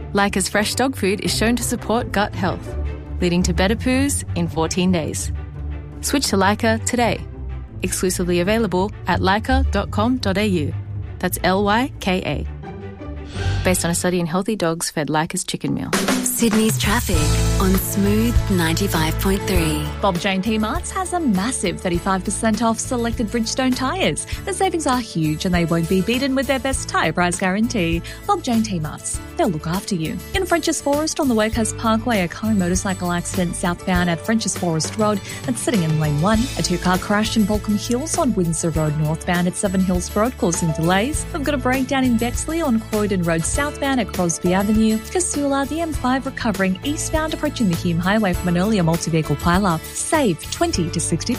Leica's fresh dog food is shown to support gut health, leading to better poos in 14 days. Switch to Leica today. Exclusively available at leica.com.au. That's Lyka. Based on a study in healthy dogs fed Leica's chicken meal. Sydney's traffic on Smooth 95.3. Bob Jane T Marts has a massive 35% off selected Bridgestone tyres. The savings are huge and they won't be beaten with their best tyre price guarantee. Bob Jane T Marts, they'll look after you. In Frenchs Forest on the Workhouse Parkway, a car and motorcycle accident southbound at Frenchs Forest Road that's sitting in lane 1. A two-car crash in Balcombe Hills on Windsor Road northbound at Seven Hills Road causing delays. We've got a breakdown in Bexley on Croydon Road southbound at Crosby Avenue. Casula, the M5 recovering eastbound approaching the Hume Highway from an earlier multi-vehicle pile-up. Save 20 to 60